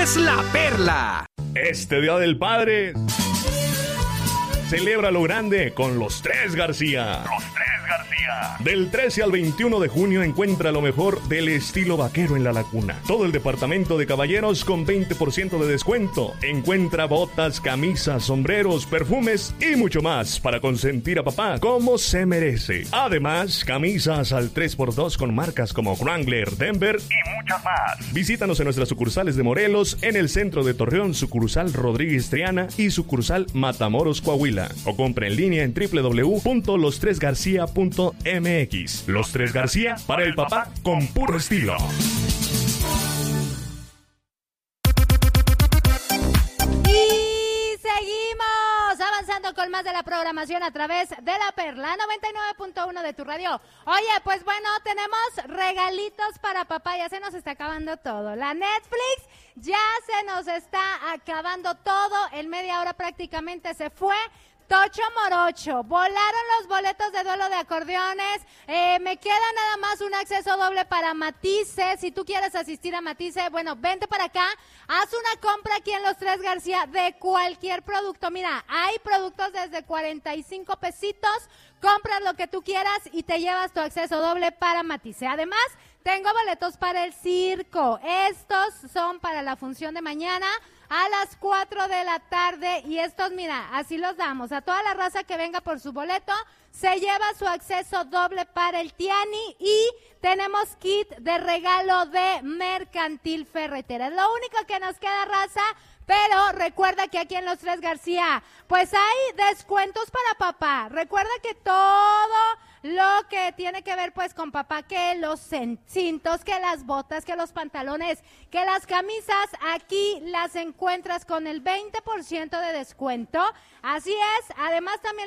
es La Perla. Este Día del Padre, celebra lo grande con los Tres García. Del 13 al 21 de junio encuentra lo mejor del estilo vaquero en La Laguna. Todo el departamento de caballeros con 20% de descuento. Encuentra botas, camisas, sombreros, perfumes y mucho más para consentir a papá como se merece. Además, camisas al 3x2 con marcas como Wrangler, Denver y muchas más. Visítanos en nuestras sucursales de Morelos, en el centro de Torreón, sucursal Rodríguez Triana y sucursal Matamoros, Coahuila. O compra en línea en www.lostresgarcia.mx. Los Tres García, para el papá con puro estilo. Y seguimos avanzando con más de la programación a través de La Perla 99.1 de tu radio. Oye, pues bueno, tenemos regalitos para papá, ya se nos está acabando todo. La Netflix ya se nos está acabando todo, en media hora prácticamente se fue. Tocho Morocho, volaron los boletos de duelo de acordeones, me queda nada más un acceso doble para Matisse. Si tú quieres asistir a Matisse, bueno, vente para acá, haz una compra aquí en Los Tres García de cualquier producto. Mira, hay productos desde 45 pesitos, compras lo que tú quieras y te llevas tu acceso doble para Matisse. Además, tengo boletos para el circo, estos son para la función de mañana a las 4 de la tarde y estos, mira, así los damos. A toda la raza que venga por su boleto, se lleva su acceso doble para el Tiani y tenemos kit de regalo de Mercantil Ferretera. Es lo único que nos queda, raza, pero recuerda que aquí en Los Tres García, pues hay descuentos para papá. Recuerda que todo lo que tiene que ver pues con papá, que los cintos, que las botas, que los pantalones, que las camisas, aquí las encuentras con el 20% de descuento. Así es, además también